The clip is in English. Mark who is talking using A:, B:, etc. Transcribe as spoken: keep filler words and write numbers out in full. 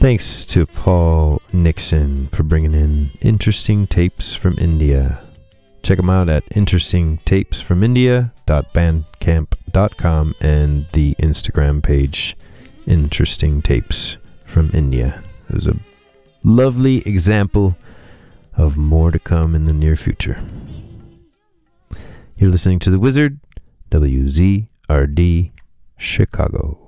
A: Thanks to Paul Nixon for bringing in Interesting Tapes from India. Check them out at interesting tapes from india dot bandcamp dot com and the Instagram page Interesting Tapes from India. It was a lovely example of more to come in the near future. You're listening to The Wizard, W Z R D, Chicago.